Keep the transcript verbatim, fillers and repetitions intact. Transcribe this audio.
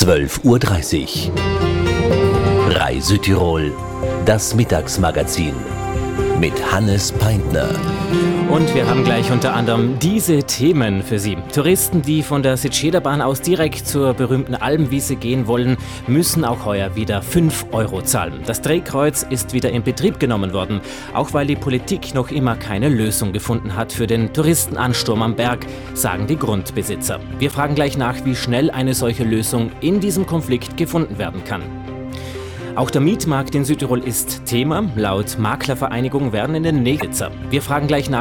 zwölf Uhr dreißig. Reise Tirol, das Mittagsmagazin mit Hannes Peintner. Und wir haben gleich unter anderem diese Themen für Sie. Touristen, die von der Széchenybahn aus direkt zur berühmten Almwiese gehen wollen, müssen auch heuer wieder fünf Euro zahlen. Das Drehkreuz ist wieder in Betrieb genommen worden, auch weil die Politik noch immer keine Lösung gefunden hat für den Touristenansturm am Berg, sagen die Grundbesitzer. Wir fragen gleich nach, wie schnell eine solche Lösung in diesem Konflikt gefunden werden kann. Auch der Mietmarkt in Südtirol ist Thema. Laut Maklervereinigung werden in den nächsten Wir fragen gleich nach.